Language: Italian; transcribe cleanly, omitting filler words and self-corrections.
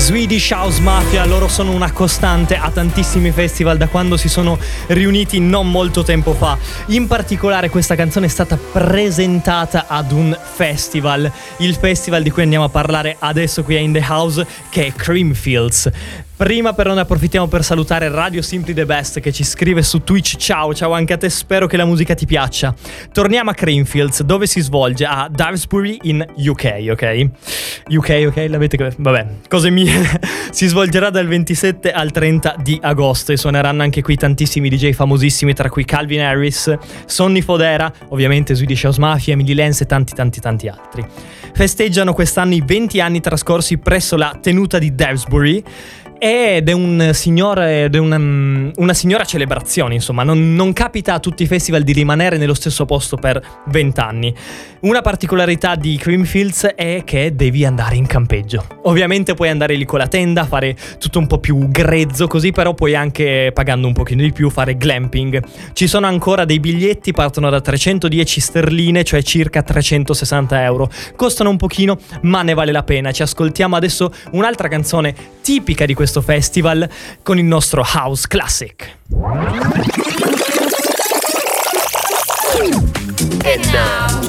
Swedish House Mafia, loro sono una costante a tantissimi festival da quando si sono riuniti non molto tempo fa. In particolare questa canzone è stata presentata ad un festival, il festival di cui andiamo a parlare adesso qui a In The House, che è Creamfields. Prima però ne approfittiamo per salutare Radio Simply The Best che ci scrive su Twitch. Ciao anche a te, spero che la musica ti piaccia. Torniamo a Creamfields, dove si svolge a Davesbury in UK, ok? UK, l'avete... vabbè, cose mie. Si svolgerà dal 27 al 30 di agosto e suoneranno anche qui tantissimi DJ famosissimi, tra cui Calvin Harris, Sonny Fodera, ovviamente Swedish House Mafia, Emily Lenz e tanti altri. Festeggiano quest'anno i 20 anni trascorsi presso la tenuta di Davesbury ed è una signora celebrazione, insomma, non capita a tutti i festival di rimanere nello stesso posto per 20 anni. Una particolarità di Creamfields è che devi andare in campeggio. Ovviamente puoi andare lì con la tenda, fare tutto un po' più grezzo così, però puoi anche, pagando un pochino di più, fare glamping. Ci sono ancora dei biglietti, partono da 310 sterline, cioè circa 360 euro. Costano un pochino, ma ne vale la pena. Ci ascoltiamo adesso un'altra canzone tipica di questo festival con il nostro House Classic. And now,